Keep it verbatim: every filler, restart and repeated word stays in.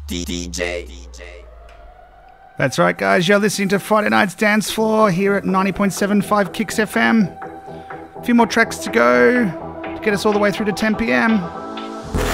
D J. That's right, guys. You're listening to Friday Night's Dance Floor here at ninety point seven five Kicks F M. A few more tracks to go to get us all the way through to ten p.m.